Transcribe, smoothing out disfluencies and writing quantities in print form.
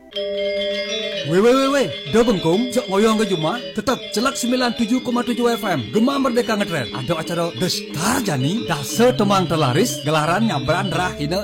Weh, do bengkum, jok ngoyong ke Juma, tetap celak 97,7 FM, Gema Merdeka Ngetren. Ada acara The Star Jani, dase temang terlaris, gelaran nyabran rahina